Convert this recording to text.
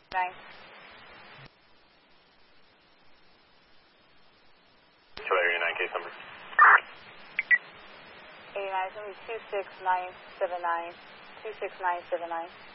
9. Control area 9, case number. 89 is going to be 26979. 26979.